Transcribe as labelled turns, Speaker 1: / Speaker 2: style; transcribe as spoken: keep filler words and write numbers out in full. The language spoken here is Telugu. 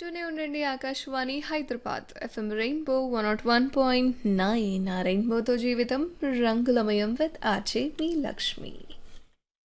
Speaker 1: వింటూనే ఉండండి Akashvani Hyderabad FM rainbow one not one point nine ఆ రెయిన్బోతో జీవితం రంగులమయం విత్ ఆర్జే మీ లక్ష్మి.